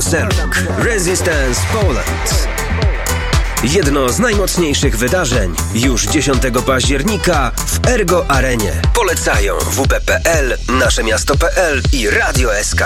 Selk Resistance Poland. Jedno z najmocniejszych wydarzeń już 10 października w Ergo Arenie. Polecają WP.pl, Naszemiasto.pl i Radio SK.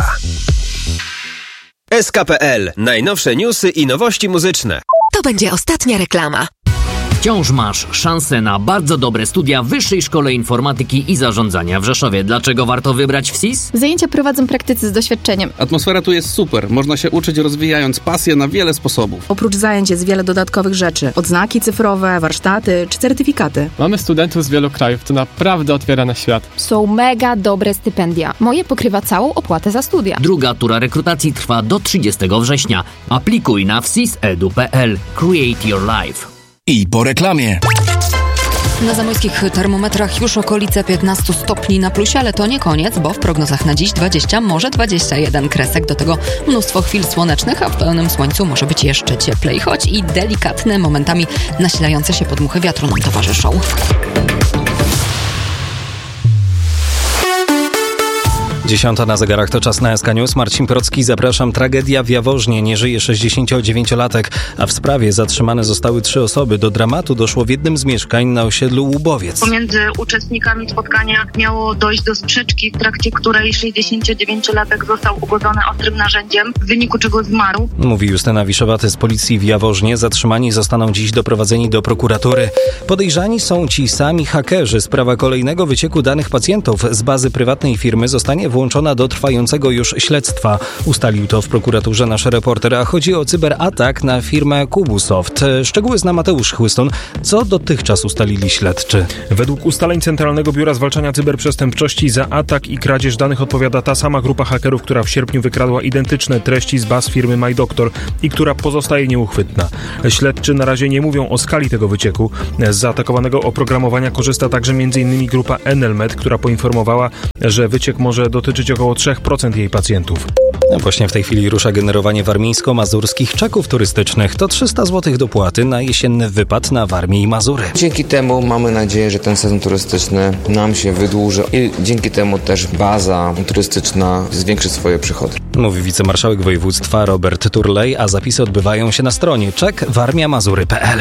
SK.pl. Najnowsze newsy i nowości muzyczne. To będzie ostatnia reklama. Wciąż masz szansę na bardzo dobre studia w Wyższej Szkole Informatyki i Zarządzania w Rzeszowie. Dlaczego warto wybrać WSIS? Zajęcia prowadzą praktycy z doświadczeniem. Atmosfera tu jest super. Można się uczyć, rozwijając pasję na wiele sposobów. Oprócz zajęć jest wiele dodatkowych rzeczy. Odznaki cyfrowe, warsztaty czy certyfikaty. Mamy studentów z wielu krajów. To naprawdę otwiera na świat. Są mega dobre stypendia. Moje pokrywa całą opłatę za studia. Druga tura rekrutacji trwa do 30 września. Aplikuj na wsis.edu.pl. Create your life. I po reklamie. Na zamojskich termometrach już okolice 15 stopni na plusie, ale to nie koniec, bo w prognozach na dziś 20, może 21 kresek. Do tego mnóstwo chwil słonecznych, a w pełnym słońcu może być jeszcze cieplej, choć i delikatne, momentami nasilające się podmuchy wiatru nam towarzyszą. Dziesiąta na zegarach, to czas na SK News. Marcin Procki, zapraszam. Tragedia w Jaworznie. Nie żyje 69-latek, a w sprawie zatrzymane zostały 3 osoby. Do dramatu doszło w jednym z mieszkań na osiedlu Łubowiec. Pomiędzy uczestnikami spotkania miało dojść do sprzeczki, w trakcie której 69-latek został ugodzony ostrym narzędziem, w wyniku czego zmarł. Mówi Justyna Wiszowaty z policji w Jaworznie. Zatrzymani zostaną dziś doprowadzeni do prokuratury. Podejrzani są ci sami hakerzy. Sprawa kolejnego wycieku danych pacjentów z bazy prywatnej firmy zostanie włączona do trwającego już śledztwa. Ustalił to w prokuraturze nasz reporter, a chodzi o cyberatak na firmę Kubusoft. Szczegóły zna Mateusz Chłystun. Co dotychczas ustalili śledczy? Według ustaleń Centralnego Biura Zwalczania Cyberprzestępczości za atak i kradzież danych odpowiada ta sama grupa hakerów, która w sierpniu wykradła identyczne treści z baz firmy MyDoctor i która pozostaje nieuchwytna. Śledczy na razie nie mówią o skali tego wycieku. Z zaatakowanego oprogramowania korzysta także m.in. grupa Enelmed, która poinformowała, że wyciek może dotyczyć około 3% jej pacjentów. A właśnie w tej chwili rusza generowanie warmińsko-mazurskich czeków turystycznych. To 300 zł dopłaty na jesienny wypad na Warmię i Mazury. Dzięki temu mamy nadzieję, że ten sezon turystyczny nam się wydłuży i dzięki temu też baza turystyczna zwiększy swoje przychody. Mówi wicemarszałek województwa Robert Turlej, a zapisy odbywają się na stronie czekwarmiamazury.pl.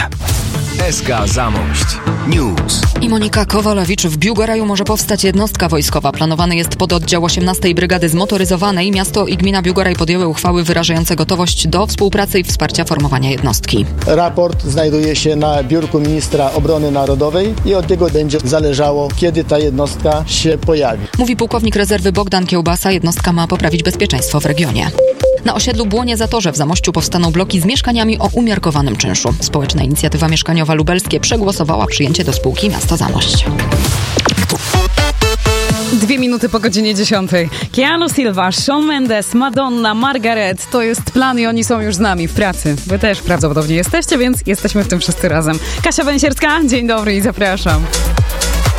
SK Zamość News. I Monika Kowalewicz. W Biłgoraju może powstać jednostka wojskowa. Planowany jest pododdział 18. Brygady Zmotoryzowanej. Miasto i gmina Biłgoraj podjęły uchwały wyrażające gotowość do współpracy i wsparcia formowania jednostki. Raport znajduje się na biurku ministra obrony narodowej i od tego będzie zależało, kiedy ta jednostka się pojawi. Mówi pułkownik rezerwy Bogdan Kiełbasa. Jednostka ma poprawić bezpieczeństwo w regionie. Na osiedlu Błonie Zatorze w Zamościu powstaną bloki z mieszkaniami o umiarkowanym czynszu. Społeczna Inicjatywa Mieszkaniowa Lubelskie przegłosowała przyjęcie do spółki Miasta Zamość. 2 minuty po godzinie 10. Keanu Silva, Shawn Mendes, Madonna, Margaret. To jest plan i oni są już z nami w pracy. Wy też prawdopodobnie jesteście, więc jesteśmy w tym wszyscy razem. Kasia Węsierska, dzień dobry i zapraszam.